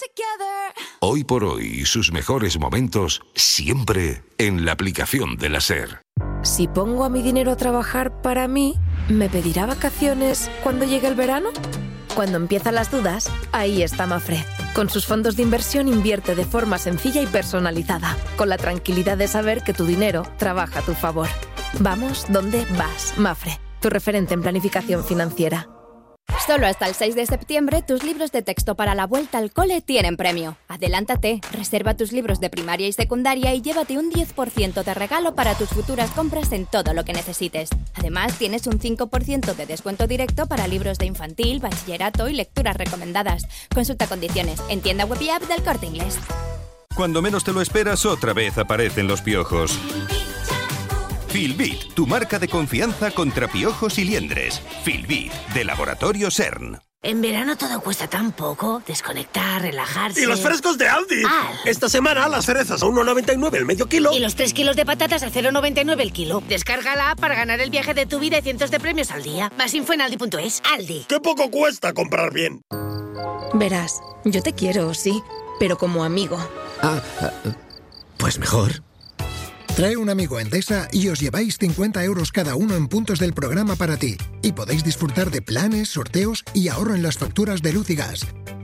Hoy por hoy, sus mejores momentos siempre en la aplicación de la SER. Si pongo a mi dinero a trabajar para mí, ¿me pedirá vacaciones cuando llegue el verano? Cuando empiezan las dudas, ahí está Mafre. Con sus fondos de inversión invierte de forma sencilla y personalizada, con la tranquilidad de saber que tu dinero trabaja a tu favor. Vamos donde vas, Mafre, tu referente en planificación financiera. Solo hasta el 6 de septiembre, tus libros de texto para la vuelta al cole tienen premio. Adelántate, reserva tus libros de primaria y secundaria y llévate un 10% de regalo para tus futuras compras en todo lo que necesites. Además, tienes un 5% de descuento directo para libros de infantil, bachillerato y lecturas recomendadas. Consulta condiciones en tienda web y app del Corte Inglés. Cuando menos te lo esperas, otra vez aparecen los piojos. Filbit, tu marca de confianza contra piojos y liendres. Filbit, de Laboratorio CERN. En verano todo cuesta tan poco. Desconectar, relajarse... ¡Y los frescos de Aldi! Esta semana las cerezas a 1,99 el medio kilo. Y los 3 kilos de patatas a 0,99 el kilo. Descarga la app para ganar el viaje de tu vida y cientos de premios al día. Más info en aldi.es. Aldi. ¡Qué poco cuesta comprar bien! Verás, yo te quiero, sí, pero como amigo. Pues mejor. Trae un amigo a Endesa y os lleváis 50 euros cada uno en puntos del programa para ti. Y podéis disfrutar de planes, sorteos y ahorro en las facturas de luz y gas.